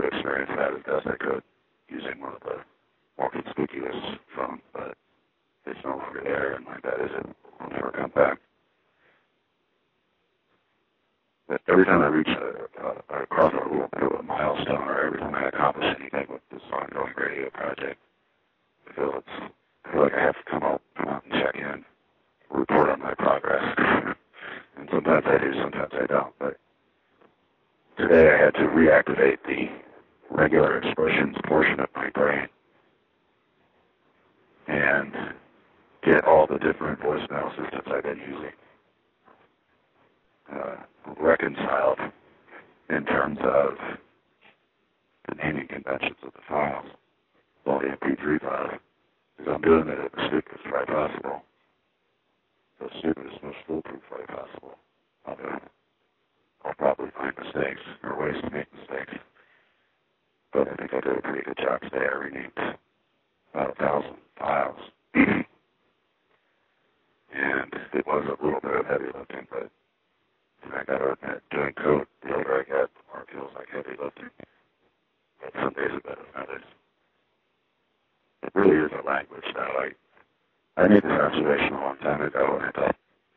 experience that as best I could using one of the more conspicuous phones, but it's no longer there, and my bet is it will never come back. But every time I reach or cross a little bit of a milestone, or every time I accomplish anything with this ongoing radio project, I feel like I have to come out and check in, report on my progress. And sometimes I do, sometimes I don't. But today I had to reactivate the regular expressions portion of my brain and get all the different voicemail systems I've been using reconciled in terms of the naming conventions of the files, all the MP3 files, because I'm doing it at the stupidest way possible, the stupidest, most foolproof way possible. I'll probably find mistakes or ways to make mistakes, but I think I did a pretty good job today. I renamed about 1,000 files, and it was a little bit of heavy lifting, but I got to admit, doing code, the older I get, the more it feels like heavy lifting. But some days are better than others. It really is a language now. I made this observation a long time ago, and I thought